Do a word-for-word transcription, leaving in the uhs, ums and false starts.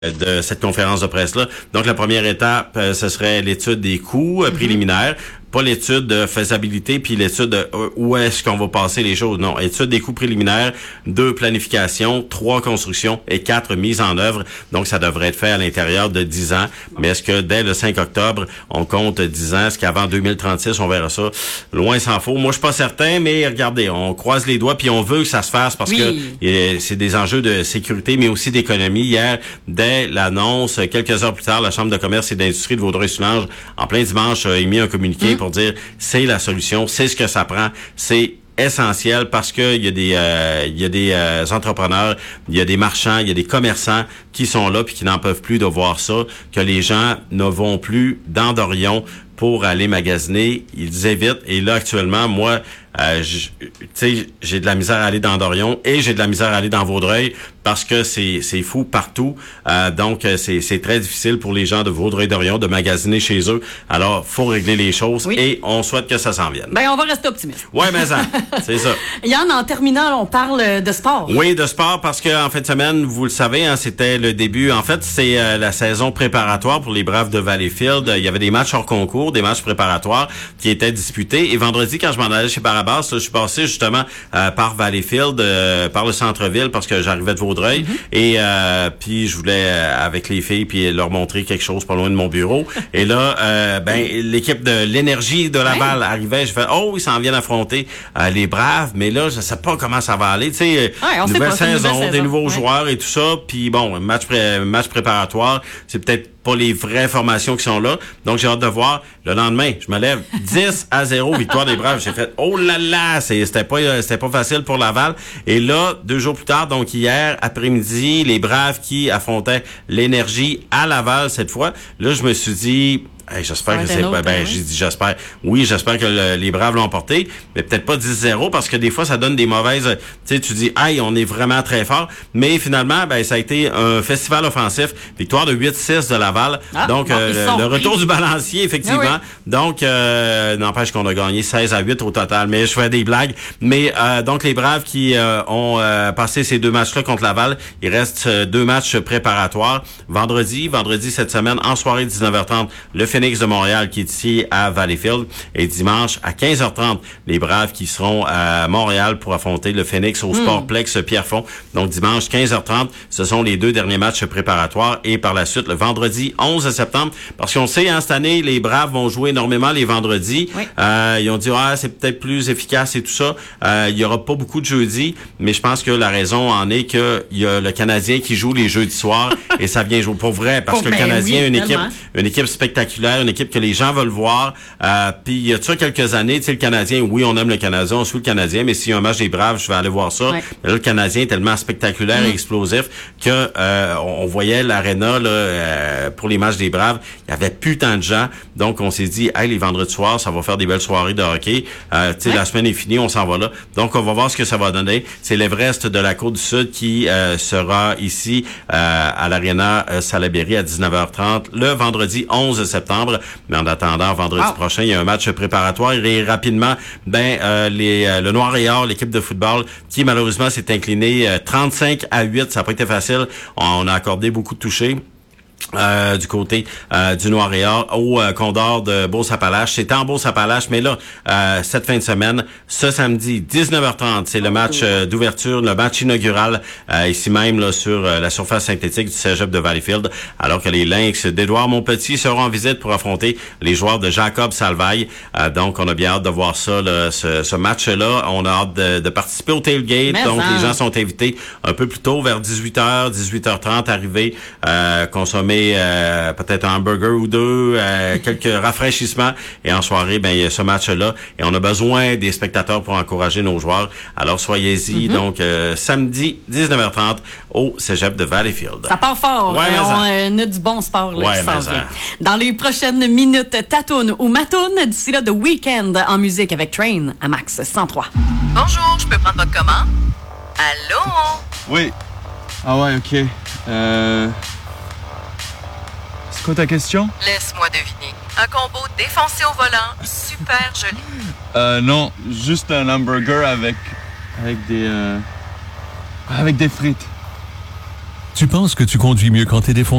de cette conférence de presse-là. Donc, la première étape, euh, ce serait l'étude des coûts euh, mm-hmm. préliminaires. Pas l'étude de faisabilité puis l'étude de où est-ce qu'on va passer les choses. Non, étude des coûts préliminaires, deux planifications, trois constructions et quatre mises en œuvre. Donc, ça devrait être fait à l'intérieur de dix ans. Mais est-ce que dès le cinq octobre, on compte dix ans? Est-ce qu'avant deux mille trente-six, on verra ça? Loin s'en faut. Moi, je suis pas certain, mais regardez, on croise les doigts puis on veut que ça se fasse parce oui. que euh, c'est des enjeux de sécurité, mais aussi d'économie. Hier, dès l'annonce, quelques heures plus tard, la Chambre de commerce et d'industrie de Vaudreuil-Soulanges, en plein dimanche, a émis un communiqué mmh. pour dire c'est la solution, c'est ce que ça prend, c'est essentiel parce que il y a des euh, il y a des euh, entrepreneurs, il y a des marchands, il y a des commerçants qui sont là puis qui n'en peuvent plus de voir ça, que les gens ne vont plus dans Dorion pour aller magasiner, ils évitent. Et là, actuellement, moi, euh, tu sais, j'ai de la misère à aller dans Dorion et j'ai de la misère à aller dans Vaudreuil parce que c'est c'est fou partout. Euh, donc, c'est c'est très difficile pour les gens de Vaudreuil-Dorion de magasiner chez eux. Alors, faut régler les choses oui. et on souhaite que ça s'en vienne. Ben, on va rester optimiste. Ouais, mais ça, c'est ça. Yann, en terminant, on parle de sport. Oui, de sport parce que en fin de semaine, vous le savez, hein, c'était le début. En fait, c'est euh, la saison préparatoire pour les Braves de Valleyfield. Il y avait des matchs hors concours, des matchs préparatoires qui étaient disputés. Et vendredi, quand je m'en allais chez Barabas, là, je suis passé justement euh, par Valleyfield, euh, par le centre-ville, parce que j'arrivais de Vaudreuil. Mm-hmm. Et euh, puis je voulais, euh, avec les filles, puis leur montrer quelque chose pas loin de mon bureau. Et là, euh, ben l'équipe de l'Énergie de Laval ouais. arrivait. Je fais, oh, ils s'en viennent affronter euh, les Braves. Mais là, je sais pas comment ça va aller. Tu sais, ouais, nouvelle, pas, saison, nouvelle des saison, nouveaux ouais. joueurs et tout ça. Puis bon, match, pré- match préparatoire, c'est peut-être pas les vraies formations qui sont là. Donc, j'ai hâte de voir. Le lendemain, je me lève dix à zéro, victoire des Braves. J'ai fait, oh là là, c'est, c'était pas, c'était pas facile pour Laval. Et là, deux jours plus tard, donc hier après-midi, les Braves qui affrontaient l'Énergie à Laval cette fois. Là, je me suis dit, hey, j'espère que c'est... Ben, ben j'ai dit j'espère. Oui, j'espère que le, les Braves l'ont porté, mais peut-être pas dix zéro parce que des fois, ça donne des mauvaises... Tu sais, tu dis, hey, on est vraiment très fort. Mais finalement, ben ça a été un festival offensif. Victoire de huit six de Laval. Ah, donc, bon, euh, le retour du balancier, effectivement. Ah oui. Donc, euh, n'empêche qu'on a gagné seize à huit au total. Mais je fais des blagues. Mais euh, donc, les Braves qui euh, ont euh, passé ces deux matchs-là contre Laval, il reste euh, deux matchs préparatoires. Vendredi, vendredi cette semaine, en soirée dix-neuf heures trente, le Phoenix de Montréal qui est ici à Valleyfield. Et dimanche à quinze heures trente, les Braves qui seront à Montréal pour affronter le Phoenix au mm. Sportplex Pierrefonds. Donc dimanche quinze heures trente, ce sont les deux derniers matchs préparatoires. Et par la suite, le vendredi onze septembre, parce qu'on sait, hein, cette année, les Braves vont jouer énormément les vendredis. Oui. Euh, ils ont dit, ah, c'est peut-être plus efficace et tout ça. Euh, il y aura pas beaucoup de jeudis, mais je pense que la raison en est que il y a le Canadien qui joue les jeudis soirs et ça vient jouer pour vrai, parce oh, que le ben Canadien oui, a une équipe, une équipe spectaculaire, une équipe que les gens veulent voir. Euh, puis il y a ça quelques années, tu sais, le Canadien, oui, on aime le Canadien, on suit le Canadien, mais s'il y a un match des Braves, je vais aller voir ça. Ouais. Mais là, le Canadien est tellement spectaculaire mmh. et explosif que euh, on voyait l'aréna là euh, pour les matchs des Braves, il y avait plus tant de gens. Donc on s'est dit, hey, les vendredis soirs, ça va faire des belles soirées de hockey. Euh, tu sais, ouais. la semaine est finie, on s'en va là. Donc on va voir ce que ça va donner. C'est l'Everest de la Côte-du-Sud qui euh, sera ici euh, à l'Arena euh, Salaberry à dix-neuf heures trente le vendredi onze septembre. Mais en attendant, vendredi oh. prochain, il y a un match préparatoire. Et rapidement, ben euh, les euh, le Noir et Or, l'équipe de football, qui malheureusement s'est inclinée euh, trente-cinq à huit. Ça n'a pas été facile. On a accordé beaucoup de touchés. Euh, du côté euh, du Noir et Or au euh, Condor de Beauce-Appalaches. C'était en Beauce-Appalaches, mais là, euh, cette fin de semaine, ce samedi, dix-neuf heures trente, c'est le match euh, d'ouverture, le match inaugural, euh, ici même là sur euh, la surface synthétique du cégep de Valleyfield, alors que les Lynx d'Édouard Montpetit seront en visite pour affronter les joueurs de Jacob Salvaille. Euh, donc, on a bien hâte de voir ça, là, ce, ce match-là. On a hâte de, de participer au tailgate. Mais donc, hein. les gens sont invités un peu plus tôt, vers dix-huit heures, dix-huit heures trente, arriver, euh, consommer Euh, peut-être un hamburger ou deux, euh, quelques rafraîchissements. Et en soirée, ben il y a ce match-là. Et on a besoin des spectateurs pour encourager nos joueurs. Alors, soyez-y. Mm-hmm. Donc, euh, samedi, dix-neuf heures trente, au cégep de Valleyfield. Ça part fort. Ouais, on a du bon sport là, ouais, qui s'en vient. Dans les prochaines minutes, Tatoune ou Matoune, d'ici là, The Weeknd en musique avec Train à Max cent trois. Bonjour, je peux prendre votre commande? Allô? Oui. Ah ouais, OK. Euh... C'est quoi ta question? Laisse-moi deviner. Un combo défoncé au volant, super joli. Euh, non, juste un hamburger avec... avec des... Euh, avec des frites. Tu penses que tu conduis mieux quand t'es défoncé?